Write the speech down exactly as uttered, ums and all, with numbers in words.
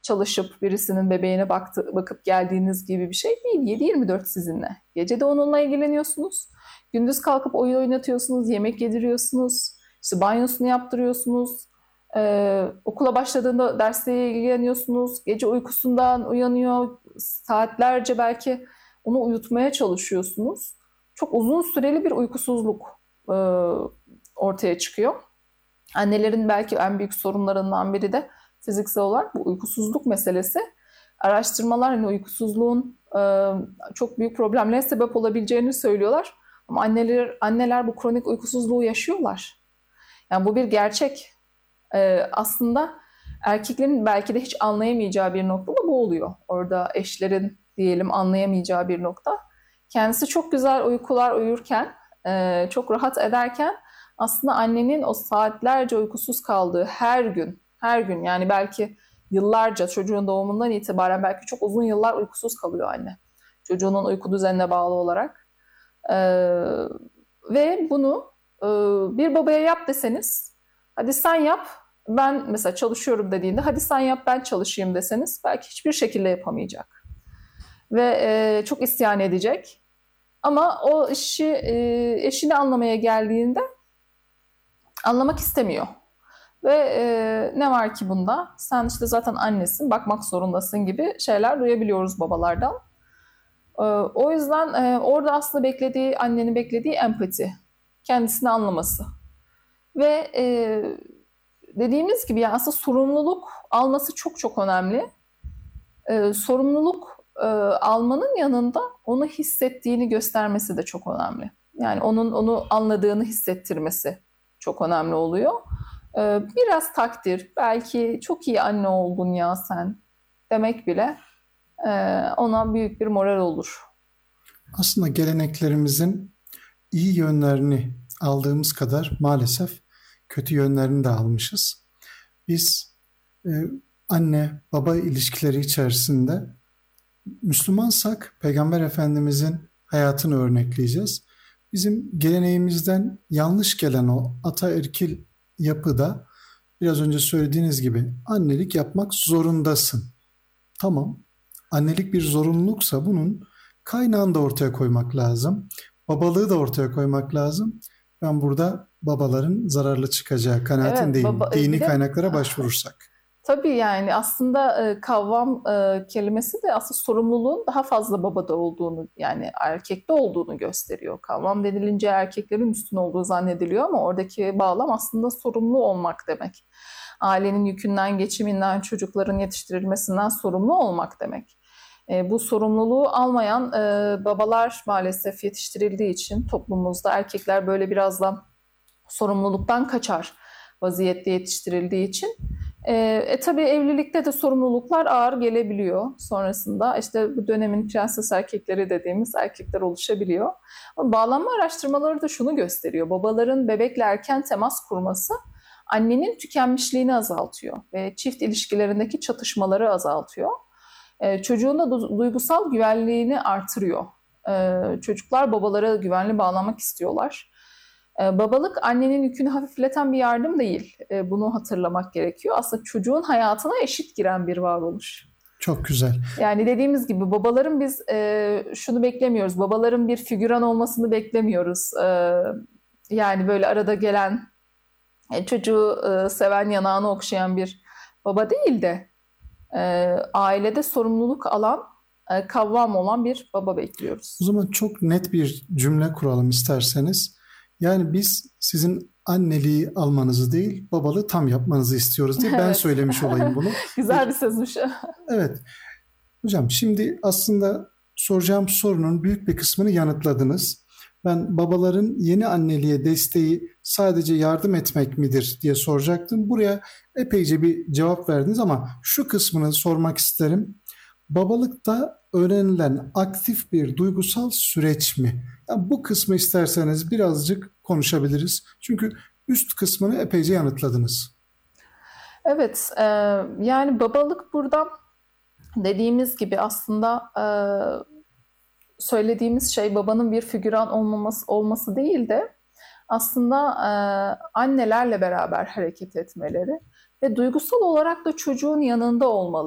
çalışıp birisinin bebeğine baktı, bakıp geldiğiniz gibi bir şey değil. yedi yirmi dört sizinle. Gece de onunla ilgileniyorsunuz. Gündüz kalkıp oyun oynatıyorsunuz, yemek yediriyorsunuz, işte banyosunu yaptırıyorsunuz. Ee, okula başladığında derslere ilgileniyorsunuz. Gece uykusundan uyanıyor. Saatlerce belki onu uyutmaya çalışıyorsunuz. Çok uzun süreli bir uykusuzluk e, ortaya çıkıyor. Annelerin belki en büyük sorunlarından biri de fiziksel olarak bu uykusuzluk meselesi. Araştırmalar hani uykusuzluğun e, çok büyük problemlere sebep olabileceğini söylüyorlar. Ama anneler anneler bu kronik uykusuzluğu yaşıyorlar. Yani bu bir gerçek. E, aslında erkeklerin belki de hiç anlayamayacağı bir nokta da bu oluyor. Orada eşlerin diyelim anlayamayacağı bir nokta. Kendisi çok güzel uykular uyurken, e, çok rahat ederken aslında annenin o saatlerce uykusuz kaldığı her gün, her gün yani belki yıllarca çocuğun doğumundan itibaren belki çok uzun yıllar uykusuz kalıyor anne. Çocuğunun uyku düzenine bağlı olarak. Ee, ve bunu e, bir babaya yap deseniz, hadi sen yap, ben mesela çalışıyorum dediğinde, hadi sen yap ben çalışayım deseniz belki hiçbir şekilde yapamayacak. Ve e, çok isyan edecek. Ama o işi e, eşini anlamaya geldiğinde anlamak istemiyor. Ve e, ne var ki bunda? Sen işte zaten annesin, bakmak zorundasın gibi şeyler duyabiliyoruz babalardan. E, o yüzden e, orada aslında beklediği, annenin beklediği empati, kendisini anlaması. Ve e, dediğimiz gibi yani aslında sorumluluk alması çok çok önemli. E, sorumluluk e, almanın yanında onu hissettiğini göstermesi de çok önemli. Yani onun onu anladığını hissettirmesi çok önemli oluyor. Ee, biraz takdir, belki çok iyi anne oldun ya sen demek bile e, ona büyük bir moral olur. Aslında geleneklerimizin iyi yönlerini aldığımız kadar maalesef kötü yönlerini de almışız. Biz e, anne baba ilişkileri içerisinde Müslümansak Peygamber Efendimizin hayatını örnekleyeceğiz. Bizim geleneğimizden yanlış gelen o ataerkil yapıda biraz önce söylediğiniz gibi annelik yapmak zorundasın. Tamam, annelik bir zorunluluksa bunun kaynağını da ortaya koymak lazım. Babalığı da ortaya koymak lazım. Ben burada babaların zararlı çıkacağı Evet, kanaatindeyim. baba, Dini bir de kaynaklara başvurursak. tabii yani aslında e, kavvam e, kelimesi de aslında sorumluluğun daha fazla babada olduğunu yani erkekte olduğunu gösteriyor. Kavvam denilince erkeklerin üstün olduğu zannediliyor ama oradaki bağlam aslında sorumlu olmak demek. Ailenin yükünden, geçiminden, çocukların yetiştirilmesinden sorumlu olmak demek. E, bu sorumluluğu almayan e, babalar maalesef yetiştirildiği için toplumumuzda erkekler böyle biraz da sorumluluktan kaçar vaziyette yetiştirildiği için. E, e tabii evlilikte de sorumluluklar ağır gelebiliyor. Sonrasında işte bu dönemin prenses erkekleri dediğimiz erkekler oluşabiliyor. Ama bağlanma araştırmaları da şunu gösteriyor. Babaların bebekle erken temas kurması annenin tükenmişliğini azaltıyor ve çift ilişkilerindeki çatışmaları azaltıyor. Ee, çocuğun da duygusal güvenliğini artırıyor. Ee, çocuklar babalara güvenli bağlanmak istiyorlar. Ee, babalık annenin yükünü hafifleten bir yardım değil. Ee, bunu hatırlamak gerekiyor. Aslında çocuğun hayatına eşit giren bir varoluş. Çok güzel. Yani dediğimiz gibi babaların biz e, şunu beklemiyoruz. Babaların bir figüran olmasını beklemiyoruz. Ee, yani böyle arada gelen e, çocuğu e, seven yanağını okşayan bir baba değil de e, ailede sorumluluk alan, e, kavvam olan bir baba bekliyoruz. O zaman çok net bir cümle kuralım isterseniz. Yani biz sizin anneliği almanızı değil, babalığı tam yapmanızı istiyoruz diye ben Evet. söylemiş olayım bunu. Güzel bir sözmüş. Evet. Hocam şimdi aslında soracağım sorunun büyük bir kısmını yanıtladınız. Ben babaların yeni anneliğe desteği sadece yardım etmek midir diye soracaktım. Buraya epeyce bir cevap verdiniz ama şu kısmını sormak isterim. Babalıkta öğrenilen aktif bir duygusal süreç mi? Yani bu kısmı isterseniz birazcık konuşabiliriz. Çünkü üst kısmını epeyce yanıtladınız. Evet, e, yani babalık burada dediğimiz gibi aslında e, söylediğimiz şey babanın bir figüran olmaması olması değil de aslında e, annelerle beraber hareket etmeleri ve duygusal olarak da çocuğun yanında olmalı.